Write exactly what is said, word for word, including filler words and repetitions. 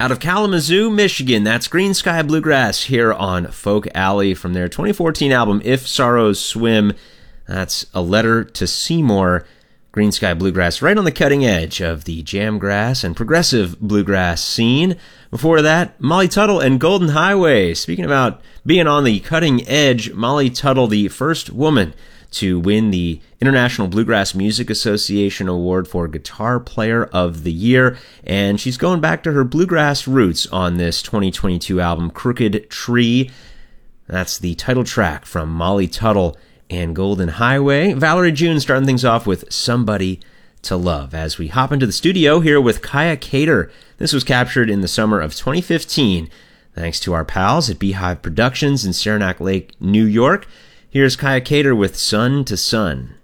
Out of Kalamazoo, Michigan, that's Green Sky Bluegrass here on Folk Alley from their twenty fourteen album, If Sorrows Swim. That's A Letter to Seymour. Green Sky Bluegrass right on the cutting edge of the jamgrass and progressive bluegrass scene. Before that, Molly Tuttle and Golden Highway. Speaking about being on the cutting edge, Molly Tuttle, the first woman to win the International Bluegrass Music Association Award for Guitar Player of the Year, and she's going back to her bluegrass roots on this twenty twenty-two album, Crooked Tree. That's the title track from Molly Tuttle and Golden Highway. Valerie June starting things off with Somebody to Love as we hop into the studio here with Kaya Cater. This was captured in the summer of twenty fifteen, thanks to our pals at Beehive Productions in Saranac Lake, New York. Here's Kaya Cater with Sun to Sun.